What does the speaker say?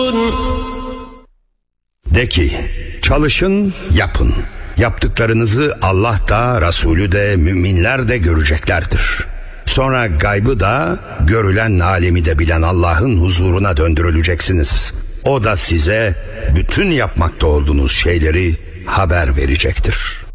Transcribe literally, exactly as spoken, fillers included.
De ki, çalışın, yapın. Yaptıklarınızı Allah da, Resulü de, müminler de göreceklerdir. Sonra gaybı da, görülen alemi de bilen Allah'ın huzuruna döndürüleceksiniz. O da size bütün yapmakta olduğunuz şeyleri haber verecektir.